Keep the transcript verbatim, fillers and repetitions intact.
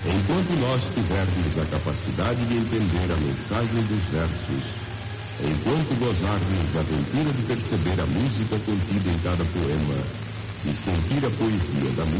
Enquanto nós tivermos a capacidade de entender a mensagem dos versos, enquanto gozarmos da aventura de perceber a música contida em cada poema e sentir a poesia da música,